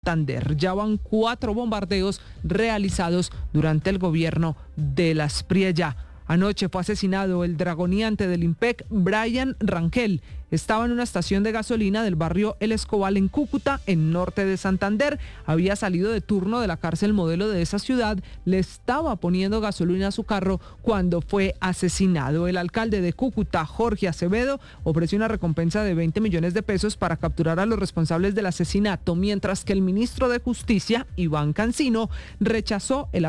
Santander. Ya van 4 bombardeos realizados durante el gobierno de la Asprilla. Anoche fue asesinado el dragoniante del IMPEC, Brian Rangel. Estaba en una estación de gasolina del barrio El Escobal en Cúcuta, en norte de Santander. Había salido de turno de la cárcel modelo de esa ciudad. Le estaba poniendo gasolina a su carro cuando fue asesinado. El alcalde de Cúcuta, Jorge Acevedo, ofreció una recompensa de 20 millones de pesos para capturar a los responsables del asesinato, mientras que el ministro de Justicia, Iván Cancino, rechazó el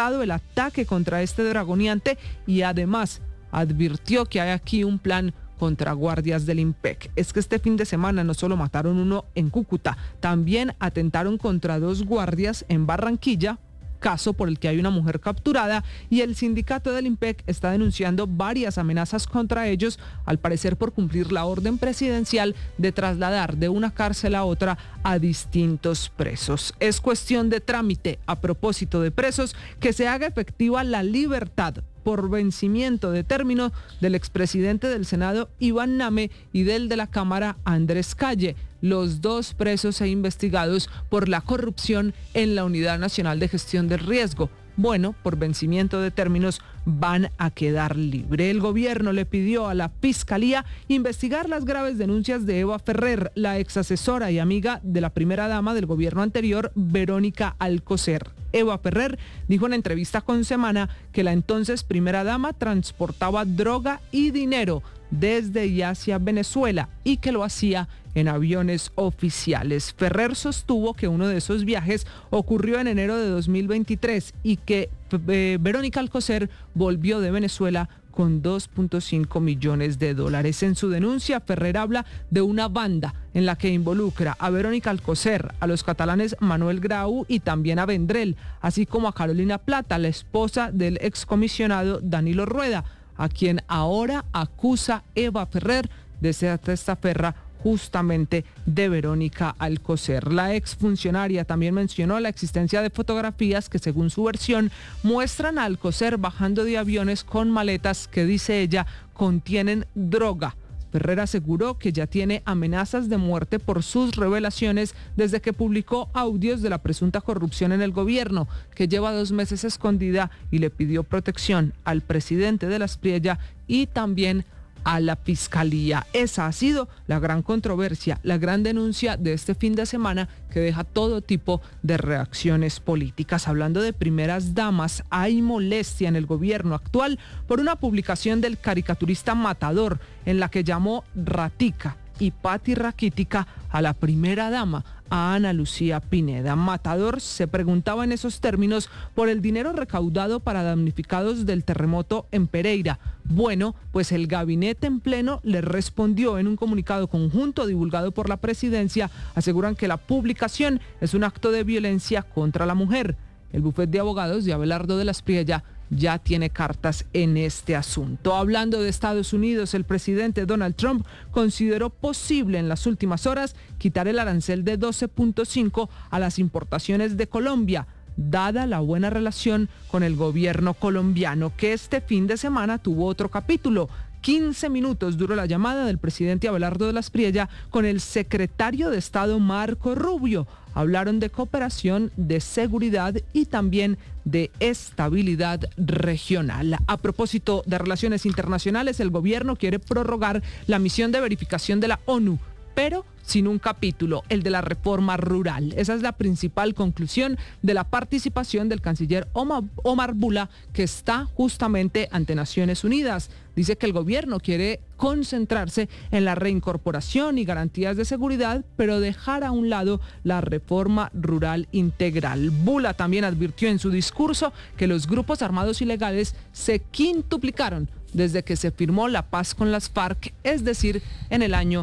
ataque contra este dragoniante y además advirtió que hay aquí un plan contra guardias del IMPEC. Es que este fin de semana no solo mataron uno en Cúcuta, también atentaron contra 2 guardias en Barranquilla, caso por el que hay una mujer capturada, y el sindicato del IMPEC está denunciando varias amenazas contra ellos, al parecer por cumplir la orden presidencial de trasladar de una cárcel a otra a distintos presos. Es cuestión de trámite, a propósito de presos, que se haga efectiva la libertad por vencimiento de término del expresidente del Senado, Iván Name, y del de la Cámara, Andrés Calle, los 2 presos e investigados por la corrupción en la Unidad Nacional de Gestión del Riesgo. Bueno, por vencimiento de términos van a quedar libre. El gobierno le pidió a la Fiscalía investigar las graves denuncias de Eva Ferrer, la exasesora y amiga de la primera dama del gobierno anterior, Verónica Alcocer. Eva Ferrer dijo en entrevista con Semana que la entonces primera dama transportaba droga y dinero desde y hacia Venezuela y que lo hacía en aviones oficiales. Ferrer sostuvo que uno de esos viajes ocurrió en enero de 2023 y que Verónica Alcocer volvió de Venezuela con 2.5 millones de dólares. En su denuncia, Ferrer habla de una banda en la que involucra a Verónica Alcocer, a los catalanes Manuel Grau y también a Vendrell, así como a Carolina Plata, la esposa del excomisionado Danilo Rueda, a quien ahora acusa Eva Ferrer de ser testaferra justamente de Verónica Alcocer. La exfuncionaria también mencionó la existencia de fotografías que, según su versión, muestran a Alcocer bajando de aviones con maletas que, dice ella, contienen droga. Ferrer aseguró que ya tiene amenazas de muerte por sus revelaciones desde que publicó audios de la presunta corrupción en el gobierno, que lleva 2 meses escondida, y le pidió protección al presidente de la Asprilla y también a la Fiscalía. Esa ha sido la gran controversia, la gran denuncia de este fin de semana, que deja todo tipo de reacciones políticas. Hablando de primeras damas, hay molestia en el gobierno actual por una publicación del caricaturista Matador en la que llamó ratica y pati raquítica a la primera dama, a Ana Lucía Pineda. Matador se preguntaba en esos términos por el dinero recaudado para damnificados del terremoto en Pereira. Bueno, pues el gabinete en pleno le respondió en un comunicado conjunto divulgado por la presidencia. Aseguran que la publicación es un acto de violencia contra la mujer. El bufete de abogados de Abelardo de la Asprilla ya tiene cartas en este asunto. Hablando de Estados Unidos, el presidente Donald Trump consideró posible en las últimas horas quitar el arancel de 12.5 a las importaciones de Colombia, dada la buena relación con el gobierno colombiano, que este fin de semana tuvo otro capítulo. 15 minutos duró la llamada del presidente Abelardo de la Asprilla con el secretario de Estado Marco Rubio. Hablaron de cooperación, de seguridad y también de estabilidad regional. A propósito de relaciones internacionales, el gobierno quiere prorrogar la misión de verificación de la ONU, pero sin un capítulo, el de la reforma rural. Esa es la principal conclusión de la participación del canciller Omar Bula, que está justamente ante Naciones Unidas. Dice que el gobierno quiere concentrarse en la reincorporación y garantías de seguridad, pero dejar a un lado la reforma rural integral. Bula también advirtió en su discurso que los grupos armados ilegales se quintuplicaron desde que se firmó la paz con las FARC, es decir, en el año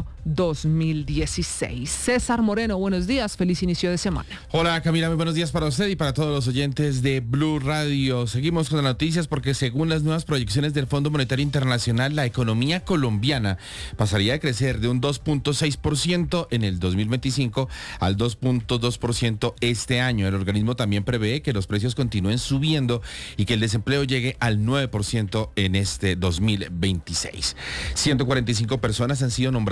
2016. César Moreno, buenos días, feliz inicio de semana. Hola Camila, muy buenos días para usted y para todos los oyentes de Blue Radio. Seguimos con las noticias porque según las nuevas proyecciones del Fondo Monetario Internacional, la economía colombiana pasaría a crecer de un 2.6% en el 2025 al 2.2% este año. El organismo también prevé que los precios continúen subiendo y que el desempleo llegue al 9% en este 2026. 145 personas han sido nombradas por el gobierno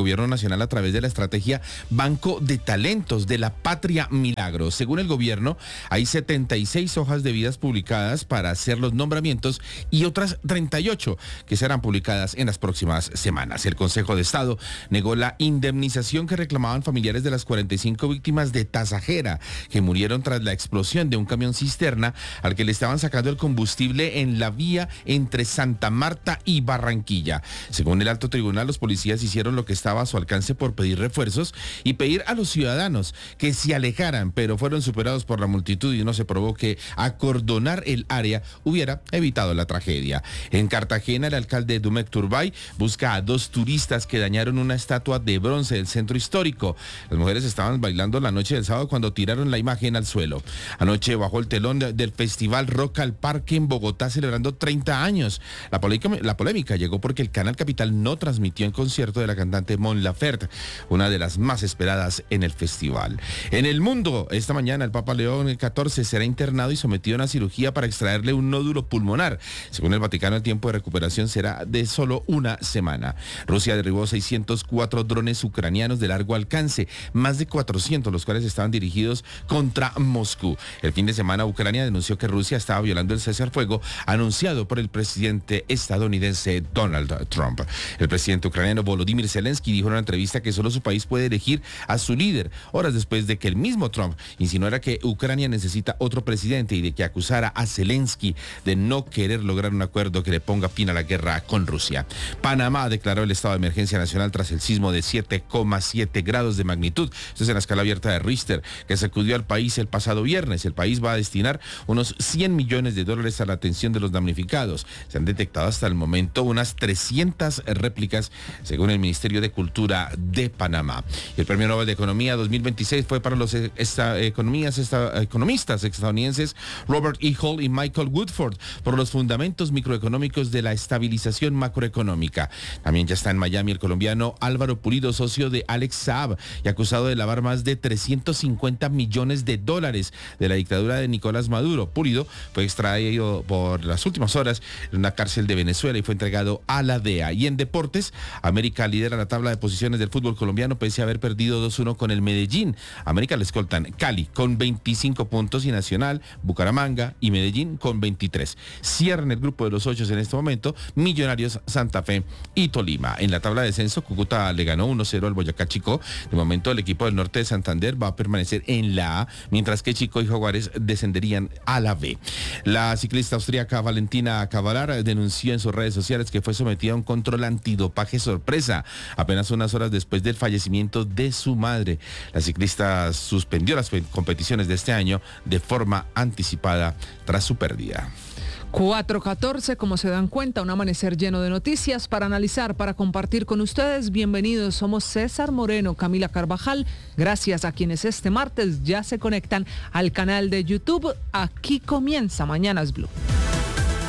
gobierno nacional a través de la estrategia Banco de Talentos de la Patria Milagro. Según el gobierno, hay 76 hojas de vidas publicadas para hacer los nombramientos y otras 38 que serán publicadas en las próximas semanas. El Consejo de Estado negó la indemnización que reclamaban familiares de las 45 víctimas de Tasajera que murieron tras la explosión de un camión cisterna al que le estaban sacando el combustible en la vía entre Santa Marta y Barranquilla. Según el alto tribunal, los policías hicieron lo que estaba a su alcance por pedir refuerzos y pedir a los ciudadanos que se alejaran, pero fueron superados por la multitud y no se probó que acordonar el área hubiera evitado la tragedia. En Cartagena, el alcalde Dumek Turbay busca a 2 turistas que dañaron una estatua de bronce del centro histórico. Las mujeres estaban bailando la noche del sábado cuando tiraron la imagen al suelo. Anoche bajó el telón del festival Rock al Parque en Bogotá celebrando 30 años. La polémica llegó porque el Canal Capital no transmitió el concierto de la cantante Mon Laferte, una de las más esperadas en el festival. En el mundo, esta mañana el Papa León XIV será internado y sometido a una cirugía para extraerle un nódulo pulmonar. Según el Vaticano, el tiempo de recuperación será de solo una semana. Rusia derribó 604 drones ucranianos de largo alcance, más de 400 los cuales estaban dirigidos contra Moscú. El fin de semana, Ucrania denunció que Rusia estaba violando el cese al fuego anunciado por el presidente estadounidense Donald Trump. El presidente ucraniano Volodymyr Zelensky dijo en una entrevista que solo su país puede elegir a su líder, horas después de que el mismo Trump insinuara que Ucrania necesita otro presidente y de que acusara a Zelensky de no querer lograr un acuerdo que le ponga fin a la guerra con Rusia. Panamá declaró el estado de emergencia nacional tras el sismo de 7,7 grados de magnitud. Esto es en la escala abierta de Richter, que sacudió al país el pasado viernes. El país va a destinar unos $100 millones a la atención de los damnificados. Se han detectado hasta el momento unas 300 réplicas, según el Ministerio de Cultura de Panamá. Y el Premio Nobel de Economía 2026 fue para los economistas estadounidenses Robert E. Hall y Michael Woodford por los fundamentos microeconómicos de la estabilización macroeconómica. También ya está en Miami el colombiano Álvaro Pulido, socio de Alex Saab y acusado de lavar más de $350 millones de la dictadura de Nicolás Maduro. Pulido fue extraído por las últimas horas en una cárcel de Venezuela y fue entregado a la DEA. Y en deportes, América lidera la tabla de posiciones del fútbol colombiano pese a haber perdido 2-1 con el Medellín. América le escoltan Cali con 25 puntos y Nacional, Bucaramanga y Medellín con 23. Cierran el grupo de los 8 en este momento Millonarios, Santa Fe y Tolima. En la tabla de descenso, Cúcuta le ganó 1-0 al Boyacá Chicó. De momento, el equipo del norte de Santander va a permanecer en la A, mientras que Chicó y Jaguares descenderían a la B. La ciclista austríaca Valentina Cavalar denunció en sus redes sociales que fue sometida a un control antidopaje sorpresa apenas unas horas después del fallecimiento de su madre. La ciclista suspendió las competiciones de este año de forma anticipada tras su pérdida. 4:14, como se dan cuenta, un amanecer lleno de noticias para analizar, para compartir con ustedes. Bienvenidos, somos César Moreno, Camila Carvajal. Gracias a quienes este martes ya se conectan al canal de YouTube. Aquí comienza Mañanas Blue.